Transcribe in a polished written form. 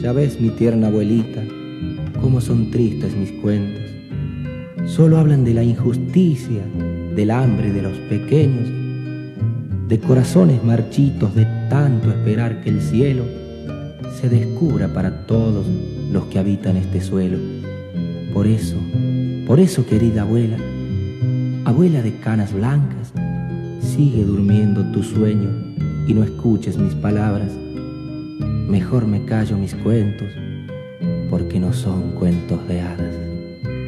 Ya ves, mi tierna abuelita, cómo son tristes mis cuentos. Solo hablan de la injusticia, del hambre de los pequeños, de corazones marchitos de tanto esperar que el cielo se descubra para todos los que habitan este suelo. Por eso, querida abuela, abuela de canas blancas, sigue durmiendo tu sueño y no escuches mis palabras. Mejor me callo mis cuentos, porque no son cuentos de hadas.